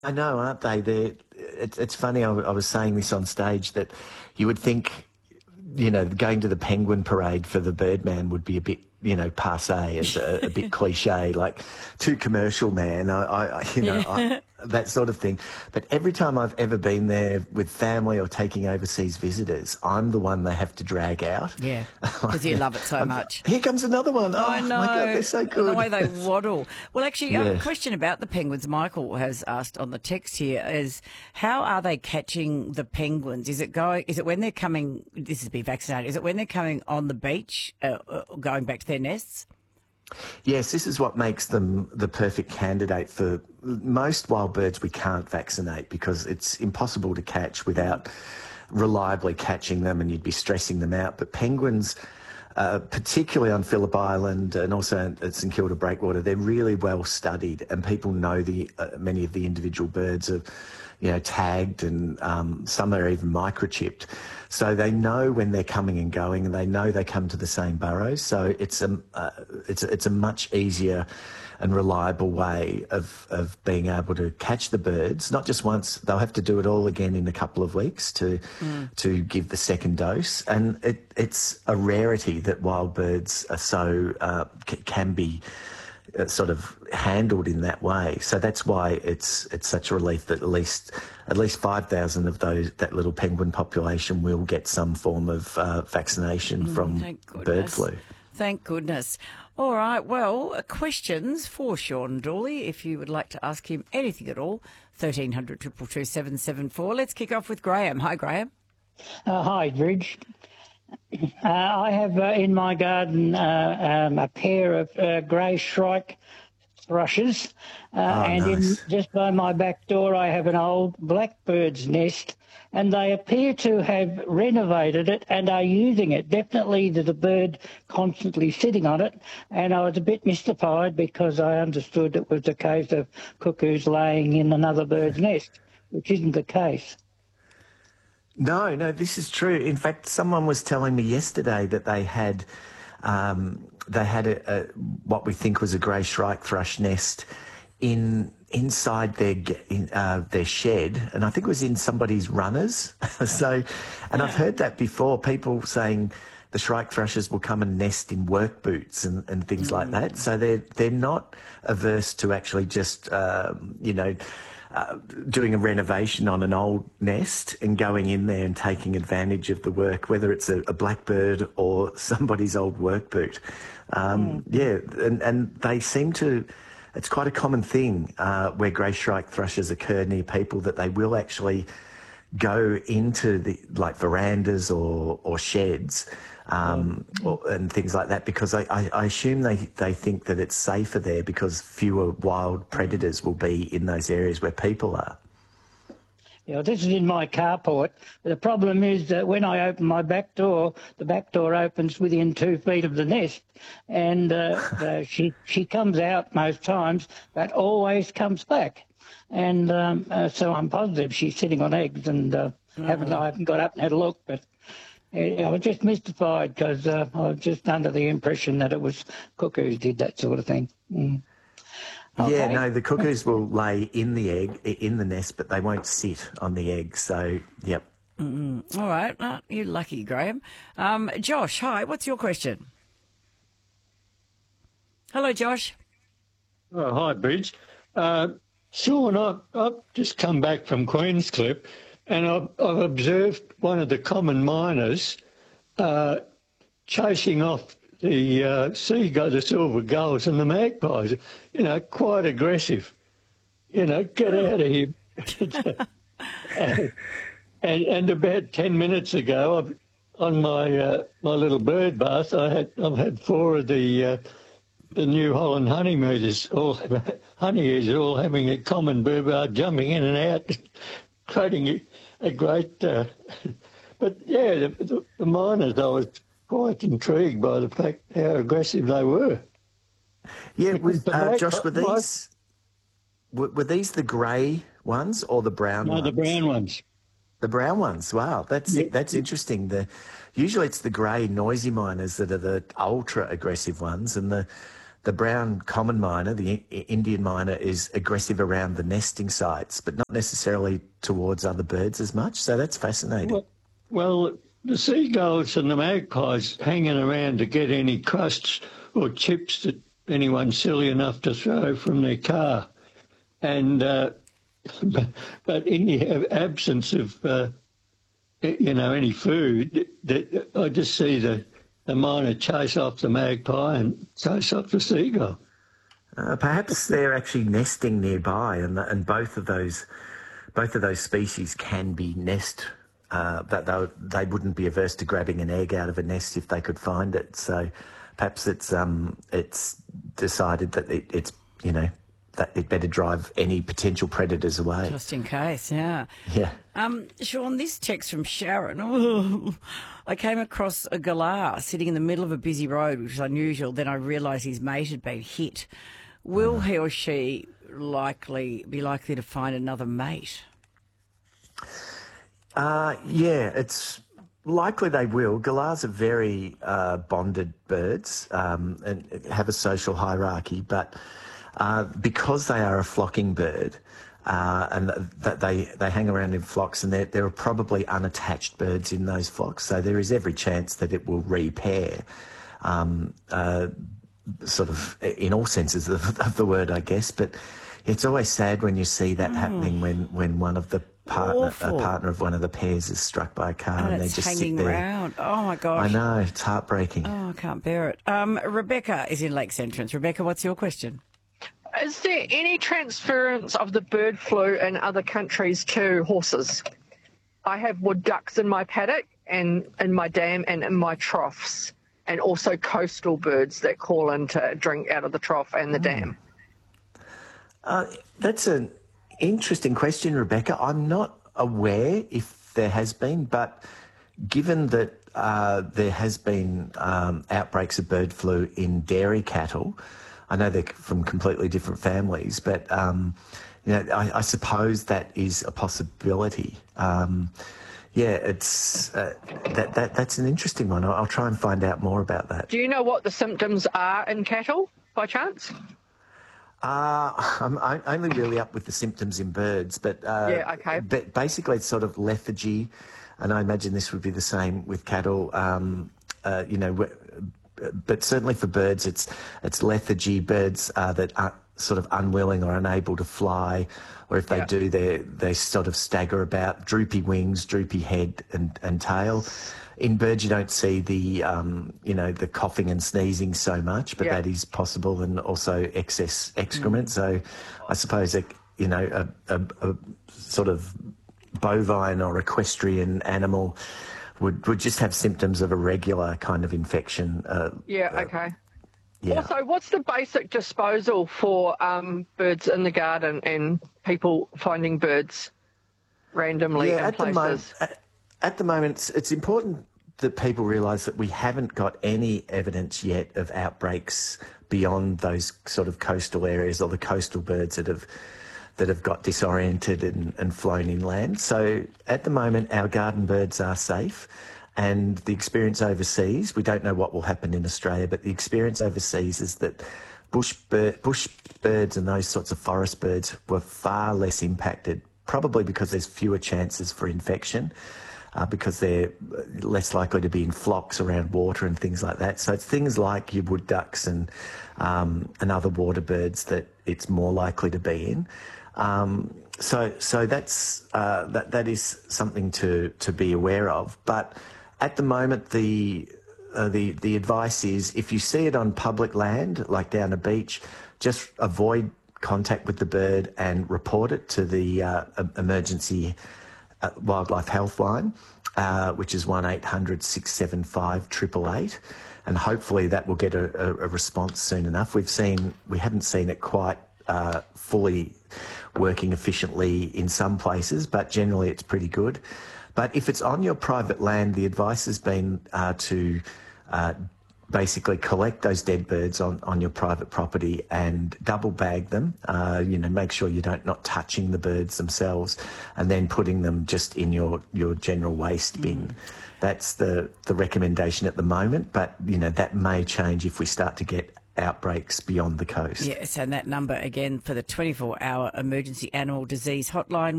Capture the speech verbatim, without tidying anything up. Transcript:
I know, aren't they? They're, it's, it's funny, I, w- I was saying this on stage, that you would think, you know, going to the penguin parade for the Birdman would be a bit, you know, passe, as a, a bit cliche, like too commercial, man. I, I I- you know, I, Yeah. that sort of thing. But every time I've ever been there with family or taking overseas visitors, I'm the one they have to drag out. Yeah, because you love it so I'm- much. Here comes another one. I Oh my God, they're know. so And the good. way they waddle. Well, actually, a Yeah. question about the penguins Michael has asked on the text here is how are they catching the penguins? Is it going, is it when they're coming, this is be vaccinated, is it when they're coming on the beach, uh, uh, going back to their nests? Yes, this is what makes them the perfect candidate for most wild birds we can't vaccinate because it's impossible to catch without reliably catching them, and you'd be stressing them out. But penguins, uh, particularly on Phillip Island and also at St Kilda Breakwater, they're really well studied, and people know the uh, many of the individual birds are, you know, tagged, and um, some are even microchipped. So they know when they're coming and going, and they know they come to the same burrows. So it's a uh, it's a, it's a much easier and reliable way of of being able to catch the birds. Not just once; they'll have to do it all again in a couple of weeks to to give the second dose. And it it's a rarity that wild birds are so uh, c- can be uh, sort of handled in that way. So that's why it's it's such a relief that at least at least five thousand of those that little penguin population will get some form of uh, vaccination from Thank bird goodness. flu. Thank goodness. All right, well, uh, questions for Sean Dawley, if you would like to ask him anything at all, thirteen hundred, two two two, seven seven four. Let's kick off with Graham. Hi, Graham. Uh, hi, Bridge. Uh, I have uh, in my garden uh, um, a pair of uh, grey shrike thrushes, uh, Oh, and in nice. just by my back door I have an old blackbird's nest, and they appear to have renovated it and are using it. Definitely there's a bird constantly sitting on it, and I was a bit mystified because I understood it was a case of cuckoos laying in another bird's nest, which isn't the case. No, no, this is true. In fact, someone was telling me yesterday that they had um, they had a, a, what we think was a grey shrike thrush nest in inside their ge- in, uh, their shed, and I think it was in somebody's runners. So, and I've heard that before. People saying the shrike thrushes will come and nest in work boots and, and things like that. So they're they're not averse to actually just um, you know. Uh, doing a renovation on an old nest and going in there and taking advantage of the work, whether it's a, a blackbird or somebody's old work boot. Um, yeah, and, and they seem to, it's quite a common thing uh, where grey shrike thrushes occur near people, that they will actually go into the like verandas or, or sheds um, or, and things like that, because I, I, I assume they, they think that it's safer there because fewer wild predators will be in those areas where people are. Yeah, this is in my carport. The problem is that when I open my back door, the back door opens within two feet of the nest, and uh, uh, she she comes out most times, but always comes back. And um, uh, so I'm positive she's sitting on eggs, and uh, haven't I haven't got up and had a look, but. uh, I was just mystified because uh, I was just under the impression that it was cuckoos did that sort of thing. Mm. Yeah, Okay. no, the cuckoos will lay in the egg, in the nest, but they won't sit on the egg. So, yep. All right, uh, you're lucky, Graham. Um, Josh, hi, what's your question? Hello, Josh. Oh, hi, Bridge. Uh, Sean, I've, I've just come back from Queenscliff, and I've, I've observed one of the common miners uh, chasing off the uh, seagull, the silver gulls and the magpies. You know, quite aggressive. You know, get out of here. and, and about ten minutes ago, I've, on my uh, my little bird bath, I had I've had four of the uh, the New Holland honeymooners, all honeyeaters, all having a common bird bath, jumping in and out, creating a, a great. Uh, but yeah, the, the, the miners, I was quite intrigued by the fact how aggressive they were. Yeah, Because was, the uh, Josh, were magpie, these, were, were these the grey ones or the brown no, the ones? brown ones. The brown ones. Wow, that's Yeah, that's interesting. The usually it's the grey noisy miners that are the ultra aggressive ones, and the the brown common miner, the I- Indian miner, is aggressive around the nesting sites, but not necessarily towards other birds as much. So that's fascinating. Well, well, the seagulls and the magpies hanging around to get any crusts or chips that anyone's silly enough to throw from their car. And uh, but, but in the absence of uh, you know any food, that I just see the the miner chase off the magpie and chase off the seagull. Uh, perhaps they're actually nesting nearby, and the, and both of those both of those species can be nest. Uh, that they they wouldn't be averse to grabbing an egg out of a nest if they could find it. So perhaps it's um it's decided that it, it's you know that it better drive any potential predators away. Just in case, yeah. Yeah. Um, Sean, this text from Sharon. Oh, I came across a galah sitting in the middle of a busy road, which is unusual. Then I realised his mate had been hit. Will he or she likely be likely to find another mate? Uh, yeah, it's likely they will. Galahs are very uh, bonded birds um, and have a social hierarchy, but uh, because they are a flocking bird, uh, and that they, they hang around in flocks, and there, there are probably unattached birds in those flocks, so there is every chance that it will repair, um, uh, sort of in all senses of, of the word, I guess. But it's always sad when you see that mm. happening when, when one of the partner, a partner of one of the pairs is struck by a car and, and they it's just hanging sit there. Around. Oh my gosh! I know, it's heartbreaking. Oh, I can't bear it. Um, Rebecca is in Lakes Entrance. Rebecca, what's your question? Is there any transference of the bird flu in other countries to horses? I have wood ducks in my paddock and in my dam and in my troughs, and also coastal birds that call in to drink out of the trough and the mm. dam. Uh, that's an interesting question, Rebecca. I'm not aware if there has been, but given that uh, there has been um, outbreaks of bird flu in dairy cattle, I know they're from completely different families, but um, you know, I, I suppose that is a possibility. Um, yeah, it's uh, that that that's an interesting one. I'll, I'll try and find out more about that. Do you know what the symptoms are in cattle, by chance? Uh, I'm only really up with the symptoms in birds, but uh, yeah, okay. But basically, it's sort of lethargy, and I imagine this would be the same with cattle. Um, uh, you know. But certainly for birds, it's it's lethargy. Birds uh, that are sort of unwilling or unable to fly, or if they yeah. do, they they sort of stagger about, droopy wings, droopy head and, and tail. In birds, you don't see the um, you know the coughing and sneezing so much, but yeah. that is possible, and also excess excrement. Mm. So, I suppose a, you know a, a, a sort of bovine or equestrian animal would would just have symptoms of a regular kind of infection. Uh, yeah, okay. Uh, yeah. Also, what's the basic disposal for um, birds in the garden and people finding birds randomly yeah, in at places? The moment, at, at the moment, it's, it's important that people realise that we haven't got any evidence yet of outbreaks beyond those sort of coastal areas or the coastal birds that have that have got disoriented and, and flown inland. So at the moment, our garden birds are safe, and the experience overseas, we don't know what will happen in Australia, but the experience overseas is that bush, bir- bush birds and those sorts of forest birds were far less impacted, probably because there's fewer chances for infection, uh, because they're less likely to be in flocks around water and things like that. So it's things like your wood ducks and, um, and other water birds that it's more likely to be in. Um, so, so that's uh, that. That is something to, to be aware of. But at the moment, the uh, the the advice is if you see it on public land, like down a beach, just avoid contact with the bird and report it to the uh, emergency uh, wildlife health line, uh, which is one eight hundred six seven five eight eight eight, and hopefully that will get a, a, a response soon enough. We've seen we haven't seen it quite uh, fully working efficiently in some places, but generally it's pretty good. But if it's on your private land, the advice has been uh, to uh, basically collect those dead birds on, on your private property and double bag them, uh, you know, make sure you don't not touching the birds themselves, and then putting them just in your, your general waste bin. Mm. That's the, the recommendation at the moment, but, you know, that may change if we start to get outbreaks beyond the coast. Yes, and that number again for the twenty-four hour emergency animal disease hotline